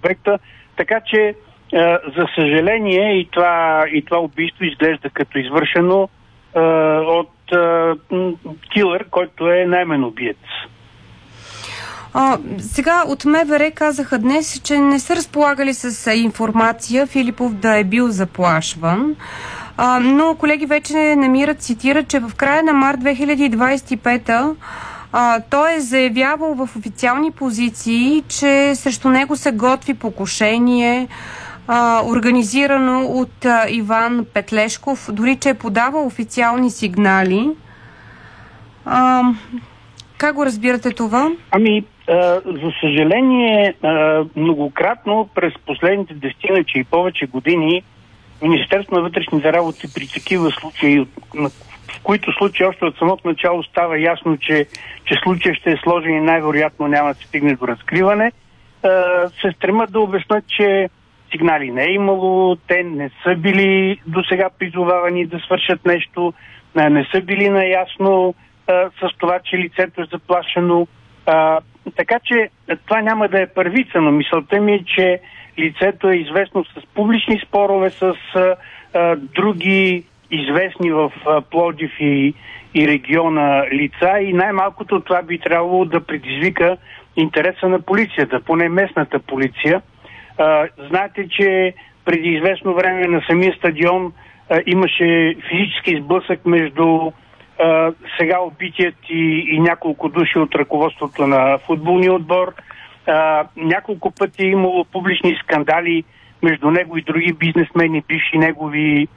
обекта. Така че, за съжаление, и това убийство изглежда като извършено от килър, който е наемен убиец. Сега от МВР казаха днес, че не са разполагали с информация Филипов да е бил заплашван. Но колеги вече цитират, че в края на март 2025 той е заявявал в официални позиции, че срещу него се готви покушение, организирано от Иван Петлешков, дори че е подавал официални сигнали. Как го разбирате това? За съжаление, многократно през последните 10 и повече години Министерството на вътрешните работи при такива случаи, в които случаи още от самото начало става ясно, че случай ще е сложен и най-вероятно няма да се стигне до разкриване, се стремат да обяснят, че сигнали не е имало, те не са били досега призовавани да свършат нещо, не са били наясно с това, че лицето е заплашено. Така че това няма да е първица, но мисълта ми е, че лицето е известно с публични спорове с други известни в Пловдив и региона лица и най-малкото това би трябвало да предизвика интереса на полицията, поне местната полиция. Знаете, че преди известно време на самия стадион имаше физически сблъсък между сега убитият и няколко души от ръководството на футболния отбор. Няколко пъти е имало публични скандали между него и други бизнесмени, бивши негови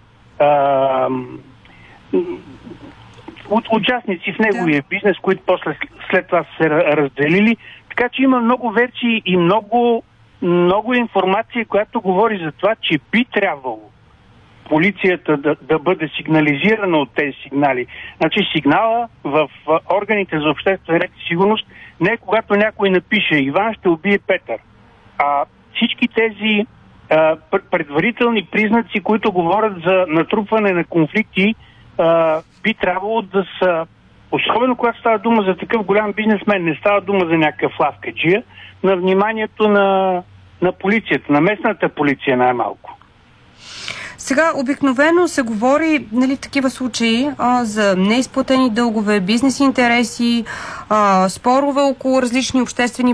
участници в неговия бизнес, които след това се разделили. Така че има много версии и много информация, която говори за това, че би трябвало полицията да бъде сигнализирана от тези сигнали. Значи сигнала в органите за обществен ред и сигурност не е когато някой напише Иван ще убие Петър. Всички тези предварителни признаци, които говорят за натрупване на конфликти, би трябвало да са, особено когато става дума за такъв голям бизнесмен, не става дума за някакъв лавкаджия, на вниманието на полицията, на местната полиция най-малко. Сега обикновено се говори, такива случаи за неизплатени дългове, бизнес интереси, спорове около различни обществени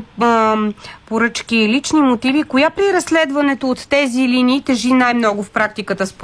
поръчки, лични мотиви. Коя при разследването от тези линии тежи най-много в практиката според